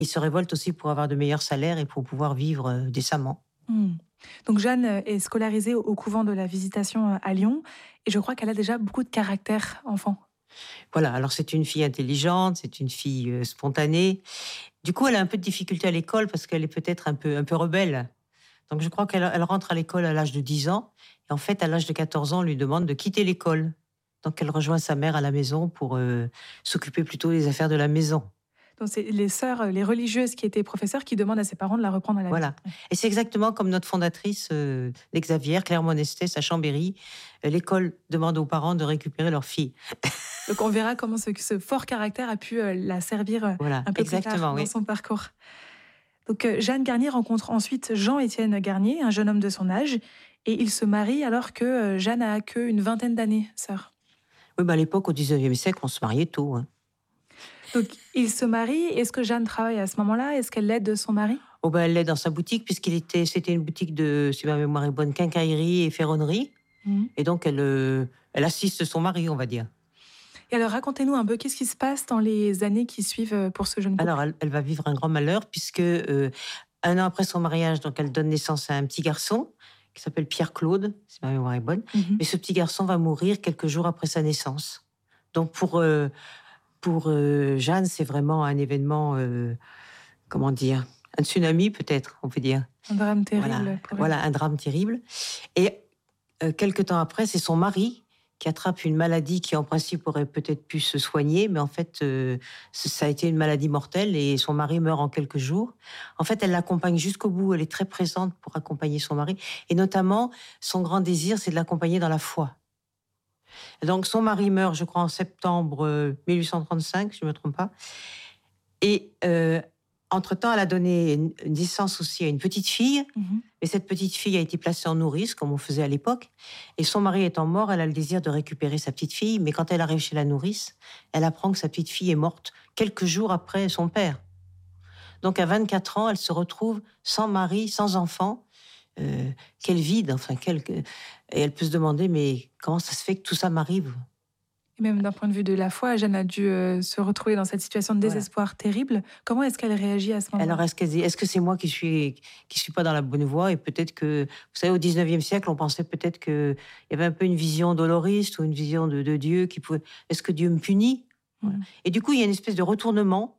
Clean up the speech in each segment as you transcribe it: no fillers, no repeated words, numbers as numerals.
Ils se révoltent aussi pour avoir de meilleurs salaires et pour pouvoir vivre décemment. Mmh. Donc Jeanne est scolarisée au couvent de la Visitation à Lyon et je crois qu'elle a déjà beaucoup de caractère enfant. Voilà, alors c'est une fille intelligente, c'est une fille spontanée. Du coup, elle a un peu de difficulté à l'école parce qu'elle est peut-être un peu rebelle. Donc je crois qu'elle rentre à l'école à l'âge de 10 ans. Et en fait, à l'âge de 14 ans, on lui demande de quitter l'école. Donc elle rejoint sa mère à la maison pour s'occuper plutôt des affaires de la maison. Donc c'est les sœurs, les religieuses qui étaient professeurs qui demandent à ses parents de la reprendre à la maison. Voilà. Et c'est exactement comme notre fondatrice d'Exavier, Claire Monestès, à Chambéry. L'école demande aux parents de récupérer leur fille. Donc on verra comment ce fort caractère a pu la servir Voilà, un peu plus tard exactement, dans oui. son parcours. Donc Jeanne Garnier rencontre ensuite Jean-Étienne Garnier, un jeune homme de son âge, et ils se marient alors que Jeanne a qu'une vingtaine d'années, sœur. Oui, à l'époque, au 19e siècle, on se mariait tôt. Hein. Donc ils se marient. Est-ce que Jeanne travaille à ce moment-là? Est-ce qu'elle l'aide son mari? Oh, elle l'est dans sa boutique, c'était une boutique de, si ma mémoire est bonne, quincaillerie et ferronnerie. Mhm. Et donc, elle assiste son mari, on va dire. Et alors racontez-nous un peu, qu'est-ce qui se passe dans les années qui suivent pour ce jeune couple? Alors, elle va vivre un grand malheur, puisque un an après son mariage, donc, elle donne naissance à un petit garçon qui s'appelle Pierre-Claude, si ma mémoire est bonne. Mhm. Mais ce petit garçon va mourir quelques jours après sa naissance. Donc, pour Jeanne, c'est vraiment un événement, comment dire, un tsunami peut-être, on peut dire. Un drame Voilà, terrible pour elle. voilà, un drame terrible. Et quelque temps après, c'est son mari qui attrape une maladie qui, en principe, aurait peut-être pu se soigner, mais en fait, ça a été une maladie mortelle et son mari meurt en quelques jours. En fait, elle l'accompagne jusqu'au bout, elle est très présente pour accompagner son mari. Et notamment, son grand désir, c'est de l'accompagner dans la foi. Et donc, son mari meurt, je crois, en septembre 1835, si je ne me trompe pas. Et entre-temps, elle a donné naissance aussi à une petite fille. Mhm. Et cette petite fille a été placée en nourrice, comme on faisait à l'époque. Et son mari étant mort, elle a le désir de récupérer sa petite fille. Mais quand elle arrive chez la nourrice, elle apprend que sa petite fille est morte quelques jours après son père. Donc à 24 ans, elle se retrouve sans mari, sans enfant. Quel vide, enfin, et elle peut se demander, mais comment ça se fait que tout ça m'arrive? Et même d'un point de vue de la foi, Jeanne a dû se retrouver dans cette situation de Voilà. désespoir terrible. Comment est-ce qu'elle réagit à ce moment-là? Alors, est-ce que c'est moi qui suis pas dans la bonne voie? Et peut-être que, vous savez, au 19e siècle, on pensait peut-être qu'il y avait un peu une vision doloriste ou une vision de Dieu qui pouvait. Est-ce que Dieu me punit? Voilà. Mhm. Et du coup, il y a une espèce de retournement.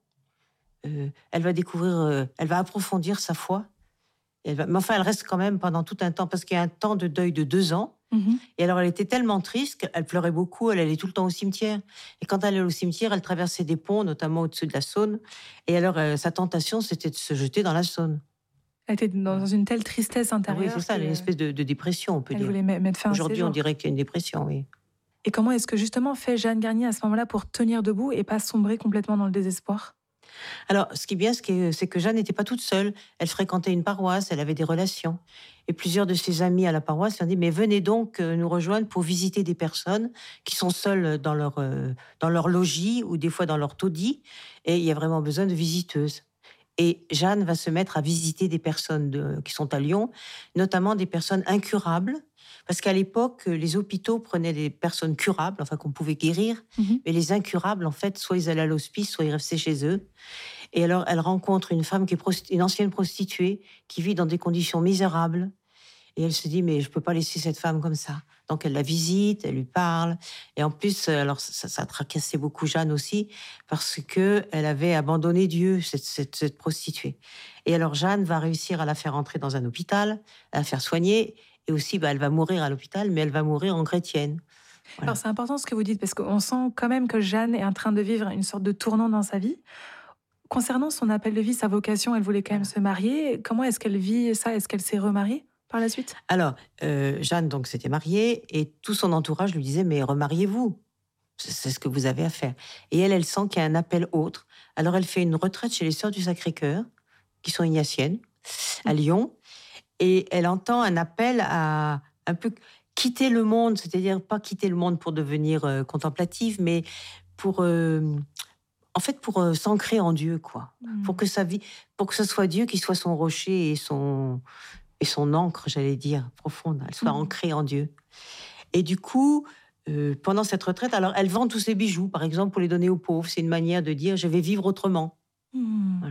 Elle va découvrir, elle va approfondir sa foi. Mais enfin, elle reste quand même pendant tout un temps, parce qu'il y a un temps de deuil de 2 ans. Mhm. Et alors, elle était tellement triste qu'elle pleurait beaucoup, elle allait tout le temps au cimetière. Et quand elle allait au cimetière, elle traversait des ponts, notamment au-dessus de la Saône. Et alors, sa tentation, c'était de se jeter dans la Saône. Elle était dans une telle tristesse Ah oui, intérieure c'est ça, une que espèce de dépression, on peut elle dire. voulait mettre fin à ses Aujourd'hui, on jours. dirait qu'il y a une dépression, oui. Et comment est-ce que justement fait Jeanne Garnier à ce moment-là pour tenir debout et pas sombrer complètement dans le désespoir? Alors, ce qui est bien, c'est que Jeanne n'était pas toute seule. Elle fréquentait une paroisse, elle avait des relations. Et plusieurs de ses amis à la paroisse lui ont dit, mais venez donc nous rejoindre pour visiter des personnes qui sont seules dans leur logis ou des fois dans leur taudis. Et il y a vraiment besoin de visiteuses. Et Jeanne va se mettre à visiter des personnes qui sont à Lyon, notamment des personnes incurables, parce qu'à l'époque, les hôpitaux prenaient des personnes curables, enfin qu'on pouvait guérir, Mhm. mais les incurables, en fait, soit ils allaient à l'hospice, soit ils restaient chez eux. Et alors, elle rencontre une femme qui est une ancienne prostituée, qui vit dans des conditions misérables, et elle se dit, mais je peux pas laisser cette femme comme ça. Donc elle la visite, elle lui parle. Et en plus, alors ça tracassait beaucoup Jeanne aussi, parce que elle avait abandonné Dieu, cette prostituée. Et alors Jeanne va réussir à la faire entrer dans un hôpital, à la faire soigner. Et aussi, elle va mourir à l'hôpital, mais elle va mourir en chrétienne. Voilà. Alors c'est important ce que vous dites parce qu'on sent quand même que Jeanne est en train de vivre une sorte de tournant dans sa vie. Concernant son appel de vie, sa vocation, elle voulait quand même se marier. Comment est-ce qu'elle vit ça? Est-ce qu'elle s'est remariée par la suite? Alors, Jeanne, donc, s'était mariée, et tout son entourage lui disait, mais remariez-vous. C'est ce que vous avez à faire. Et elle sent qu'il y a un appel autre. Alors, elle fait une retraite chez les Sœurs du Sacré-Cœur, qui sont ignatiennes, à Lyon. Et elle entend un appel à un peu quitter le monde, c'est-à-dire pas quitter le monde pour devenir contemplative, mais pour, en fait, pour s'ancrer en Dieu, quoi. Pour que sa vie, pour que ce soit Dieu qui soit son rocher et son encre, j'allais dire, profonde. Elle soit ancrée en Dieu. Et du coup, pendant cette retraite, alors elle vend tous ses bijoux, par exemple, pour les donner aux pauvres. C'est une manière de dire, je vais vivre autrement. Mmh. Voilà.